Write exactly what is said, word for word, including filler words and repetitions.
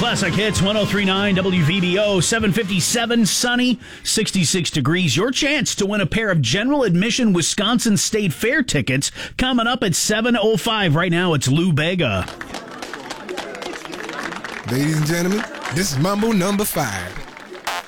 Classic Hits, one oh three point nine W V B O, seven fifty-seven, sunny, sixty-six degrees. Your chance to win a pair of general admission Wisconsin State Fair tickets coming up at seven oh five. Right now, it's Lou Bega. Ladies and gentlemen, this is Mambo number five.